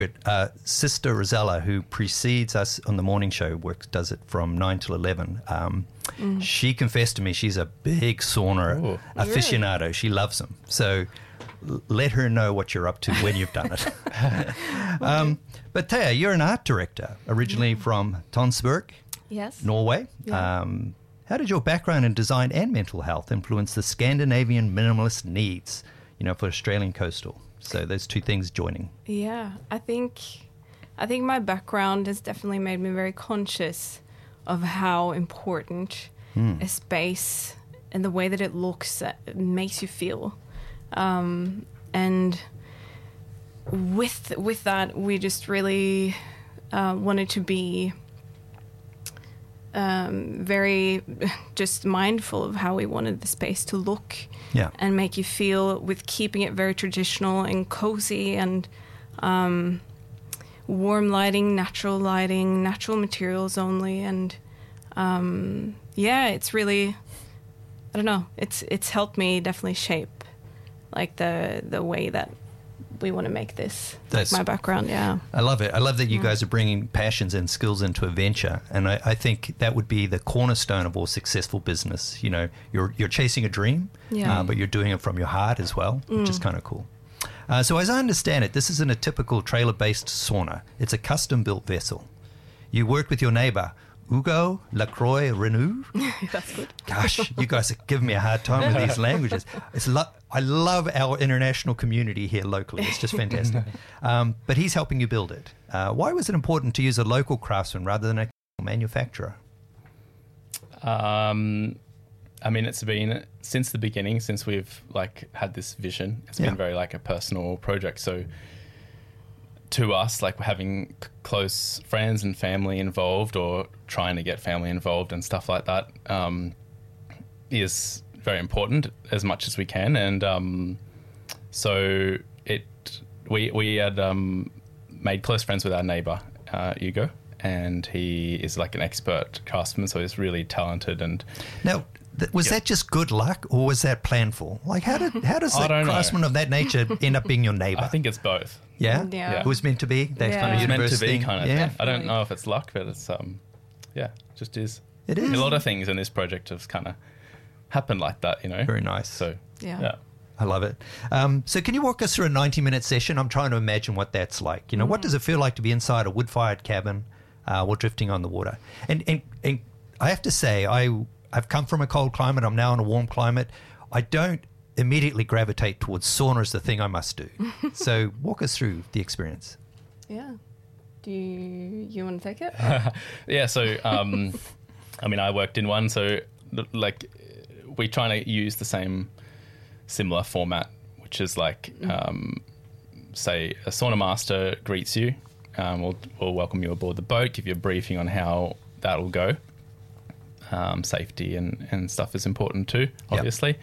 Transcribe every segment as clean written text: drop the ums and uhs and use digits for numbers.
Sister Rosella, who precedes us on the morning show, does it from 9 till 11. She confessed to me she's a big sauna aficionado. She loves them. So let her know what you're up to when you've done it. But Thea, you're an art director, originally from Tonsberg, Yes. Norway. Yeah. How did your background in design and mental health influence the Scandinavian minimalist needs, for Australian coastal? So those two things joining. Yeah, I think my background has definitely made me very conscious of how important a space and the way that it looks makes you feel. And with that, we just really wanted to be very just mindful of how we wanted the space to look and make you feel, with keeping it very traditional and cozy and warm lighting, natural materials only. And it's really, I don't know, it's helped me definitely shape like the way that we want to make this. That's my background. Yeah, I love it. I love that you guys are bringing passions and skills into a venture, and I think that would be the cornerstone of all successful business. You're chasing a dream, but you're doing it from your heart as well, which is kind of cool. So as I understand it, this isn't a typical trailer-based sauna. It's a custom-built vessel. You work with your neighbor, Hugo Lacroix Renou. That's good. Gosh, you guys are giving me a hard time with these languages. I love our international community here locally. It's just fantastic. But he's helping you build it. Why was it important to use a local craftsman rather than a manufacturer? It's been since the beginning, since we've had this vision. It's been very a personal project. So to us, having close friends and family involved, or trying to get family involved and stuff like that, is very important as much as we can. And so we had made close friends with our neighbour, Hugo, and he is an expert craftsman, so he's really talented. And now, was that just good luck, or was that planful? How does a craftsman of that nature end up being your neighbour? I think it's both. Yeah? Yeah. It was meant to be? That kind of It was meant to be thing? kind of thing. I don't know if it's luck, but it's, just is. It is. A lot of things in this project have kind of happened like that, Very nice. So, yeah. I love it. So can you walk us through a 90-minute session? I'm trying to imagine what that's like. What does it feel like to be inside a wood-fired cabin while drifting on the water? And I have to say, I've come from a cold climate. I'm now in a warm climate. I don't immediately gravitate towards sauna as the thing I must do. So walk us through the experience. Yeah. Do you want to take it? Yeah, so, I worked in one, so, we're trying to use the similar format, which is say a sauna master greets you, we'll welcome you aboard the boat, give you a briefing on how that will go. Safety and stuff is important too, obviously.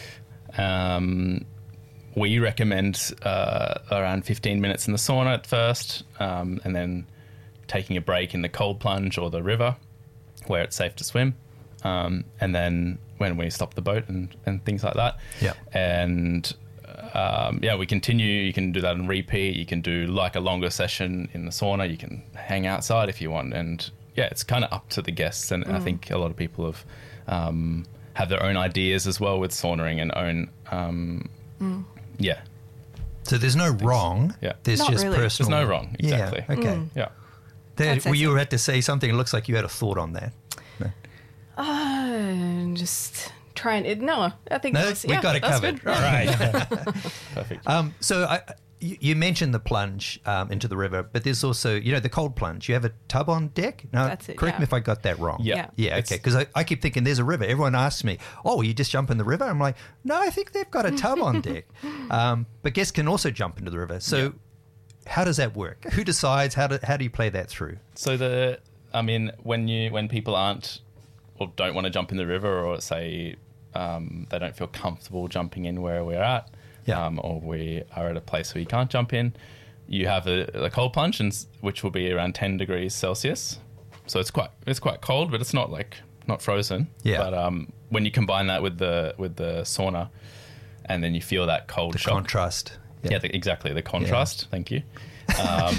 We recommend around 15 minutes in the sauna at first, and then taking a break in the cold plunge or the river where it's safe to swim, and then when we stop the boat and things like that. And we continue. You can do that in repeat. You can do a longer session in the sauna. You can hang outside if you want, and it's kind of up to the guests. And I think a lot of people have their own ideas as well with saunaing and own So there's no wrong. Yeah. There's Not just really. personal. There's no wrong. Exactly. Yeah. Okay. Yeah. You had to say something. It looks like you had a thought on that. Just trying it. No, I think we got it covered. Good. All right. Perfect. So you mentioned the plunge into the river, but there's also, the cold plunge. You have a tub on deck? No, That's it, correct me if I got that wrong. Yeah. Yeah, okay. Because I keep thinking there's a river. Everyone asks me, you just jump in the river? I'm like, no, I think they've got a tub on deck. But guests can also jump into the river. So how does that work? Who decides? How do you play that through? So when people aren't or don't want to jump in the river, or say they don't feel comfortable jumping in where we're at, or we are at a place where you can't jump in, you have a cold plunge, which will be around 10 degrees Celsius. So it's quite cold, but it's not not frozen. Yeah. But when you combine that with the sauna, and then you feel that cold shock. Contrast. Yeah, exactly, the contrast. Yeah. Thank you.